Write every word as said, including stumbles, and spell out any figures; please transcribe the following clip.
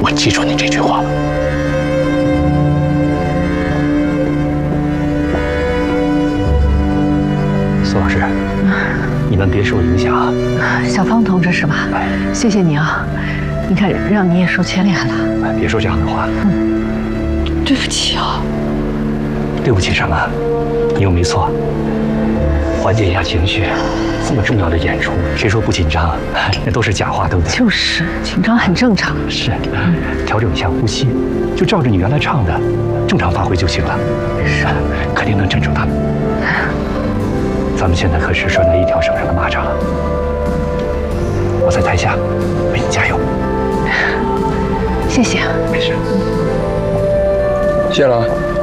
我记住你这句话了。苏老师，你们别受影响啊。 小芳同志是吧？谢谢你啊，你看让你也受牵连了。 别说这样的话。 嗯，对不起啊。 对不起什么？你又没错。缓解一下情绪，这么重要的演出，谁说不紧张？那都是假话，对不对？ 就是紧张很正常。 是，调整一下呼吸，就照着你原来唱的，正常发挥就行了。是，肯定能镇住他们。咱们现在可是拴在一条绳上的蚂蚱，我在台下为你加油。 谢谢啊。 没事。 谢了。